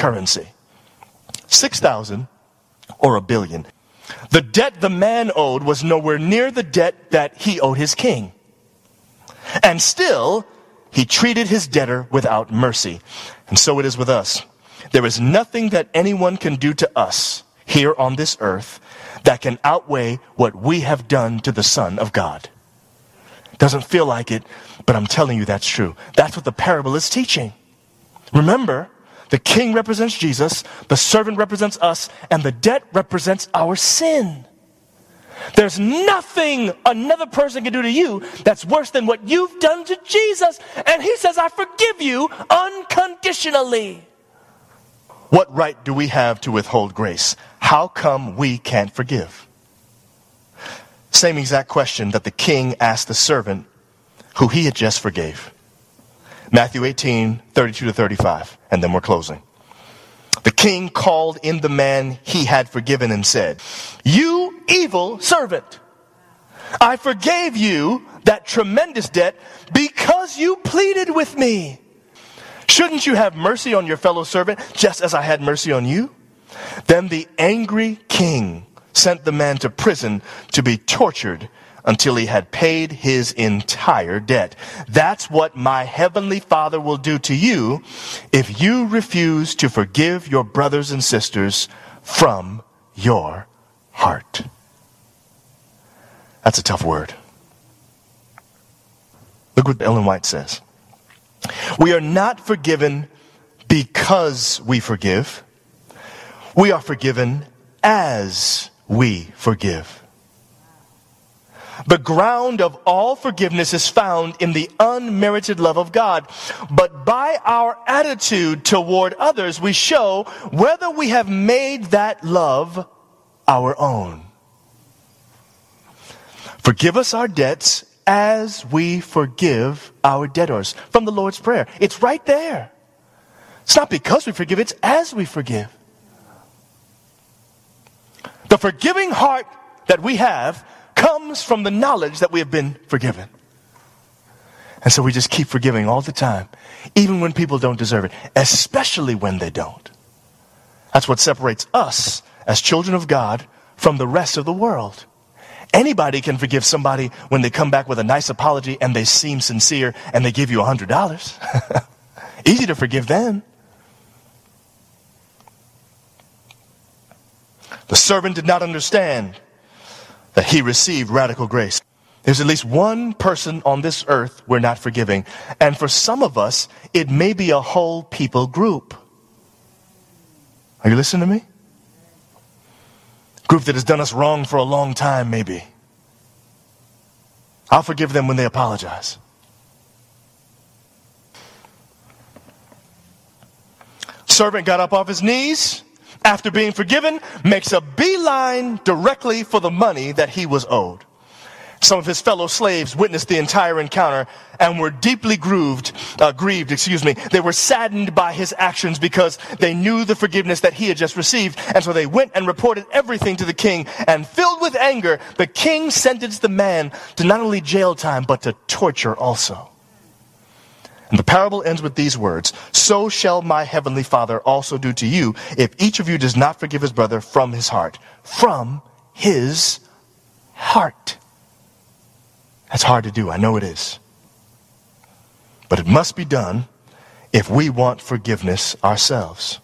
currency. 6,000 or $1 billion. The debt the man owed was nowhere near the debt that he owed his king. And still, he treated his debtor without mercy. And so it is with us. There is nothing that anyone can do to us here on this earth that can outweigh what we have done to the Son of God. Doesn't feel like it, but I'm telling you that's true. That's what the parable is teaching. Remember, the king represents Jesus, the servant represents us, and the debt represents our sin. There's nothing another person can do to you that's worse than what you've done to Jesus. And he says, I forgive you unconditionally. What right do we have to withhold grace? How come we can't forgive? Same exact question that the king asked the servant who he had just forgave. Matthew 18, 32 to 35, and then we're closing. The king called in the man he had forgiven and said, you evil servant, I forgave you that tremendous debt because you pleaded with me. Shouldn't you have mercy on your fellow servant just as I had mercy on you? Then the angry king sent the man to prison to be tortured until he had paid his entire debt. That's what my heavenly Father will do to you if you refuse to forgive your brothers and sisters from your heart. That's a tough word. Look what Ellen White says. We are not forgiven because we forgive. We are forgiven as we forgive. The ground of all forgiveness is found in the unmerited love of God. But by our attitude toward others, we show whether we have made that love our own. Forgive us our debts as we forgive our debtors. From the Lord's Prayer. It's right there. It's not because we forgive, it's as we forgive. The forgiving heart that we have comes from the knowledge that we have been forgiven. And so we just keep forgiving all the time, even when people don't deserve it, especially when they don't. That's what separates us as children of God from the rest of the world. Anybody can forgive somebody when they come back with a nice apology and they seem sincere and they give you $100. Easy to forgive them. The servant did not understand that he received radical grace. There's at least one person on this earth we're not forgiving. And for some of us, it may be a whole people group. Are you listening to me? Group that has done us wrong for a long time, maybe. I'll forgive them when they apologize. Servant got up off his knees after being forgiven, makes a beeline directly for the money that he was owed. Some of his fellow slaves witnessed the entire encounter and were deeply grieved. They were saddened by his actions because they knew the forgiveness that he had just received. And so they went and reported everything to the king. And filled with anger, the king sentenced the man to not only jail time, but to torture also. And the parable ends with these words, so shall my heavenly Father also do to you if each of you does not forgive his brother from his heart. From his heart. That's hard to do, I know it is. But it must be done if we want forgiveness ourselves.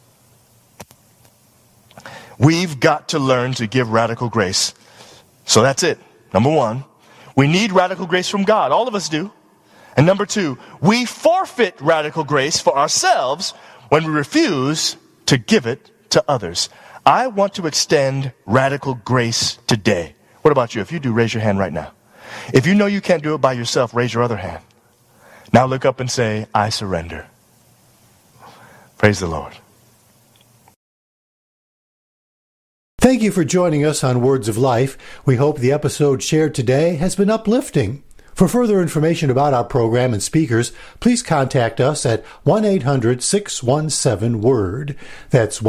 We've got to learn to give radical grace. So that's it. Number one, we need radical grace from God. All of us do. And number two, we forfeit radical grace for ourselves when we refuse to give it to others. I want to extend radical grace today. What about you? If you do, raise your hand right now. If you know you can't do it by yourself, raise your other hand. Now look up and say, I surrender. Praise the Lord. Thank you for joining us on Words of Life. We hope the episode shared today has been uplifting. For further information about our program and speakers, please contact us at 1-800-617-WORD. That's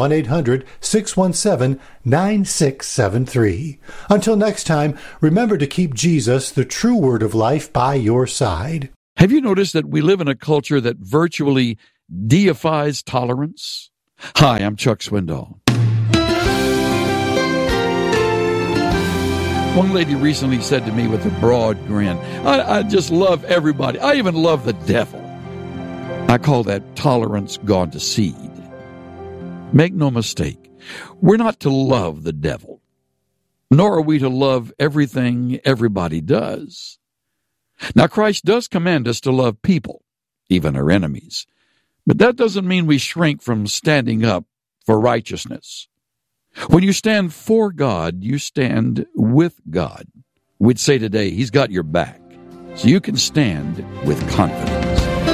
1-800-617-9673. Until next time, remember to keep Jesus, the true Word of life, by your side. Have you noticed that we live in a culture that virtually deifies tolerance? Hi, I'm Chuck Swindoll. One lady recently said to me with a broad grin, I just love everybody. I even love the devil. I call that tolerance gone to seed. Make no mistake, we're not to love the devil, nor are we to love everything everybody does. Now, Christ does command us to love people, even our enemies, but that doesn't mean we shrink from standing up for righteousness. When you stand for God, you stand with God. We'd say today, He's got your back, so you can stand with confidence.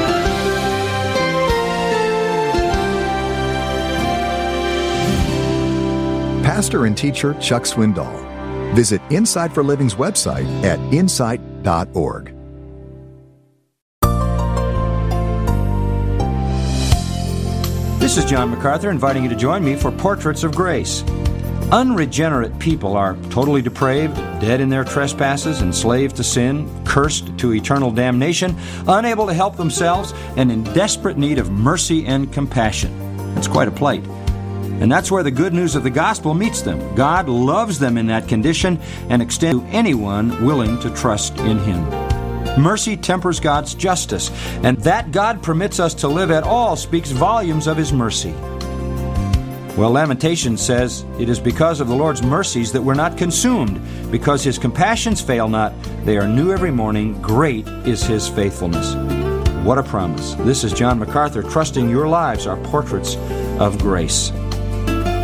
Pastor and teacher Chuck Swindoll. Visit Insight for Living's website at insight.org. This is John MacArthur inviting you to join me for Portraits of Grace. Unregenerate people are totally depraved, dead in their trespasses, enslaved to sin, cursed to eternal damnation, unable to help themselves, and in desperate need of mercy and compassion. It's quite a plight. And that's where the good news of the gospel meets them. God loves them in that condition and extends to anyone willing to trust in Him. Mercy tempers God's justice, and that God permits us to live at all speaks volumes of His mercy. Well, Lamentations says, "It is because of the Lord's mercies that we're not consumed, because His compassions fail not. They are new every morning. Great is His faithfulness." What a promise. This is John MacArthur, trusting your lives are portraits of grace.